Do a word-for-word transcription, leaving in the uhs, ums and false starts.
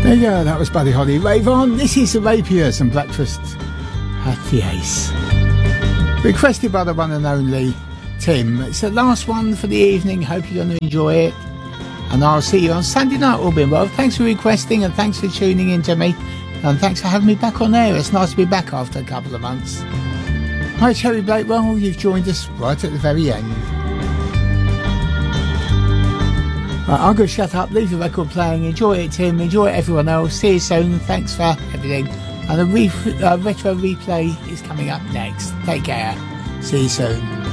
There you go, that was Buddy Holly. Rave on, this is the Rapiers and Breakfast at the Ace. Requested by the one and only Tim. It's the last one for the evening, hope you're going to enjoy it. And I'll see you on Sunday night, all being well. Thanks for requesting and thanks for tuning in to me. And thanks for having me back on air. It's nice to be back after a couple of months. Hi, Cherry Blakewell, you've joined us right at the very end. Right, I'm going to shut up, leave the record playing, enjoy it Tim, enjoy it everyone else, see you soon, thanks for everything, and a re- uh, retro replay is coming up next. Take care, see you soon.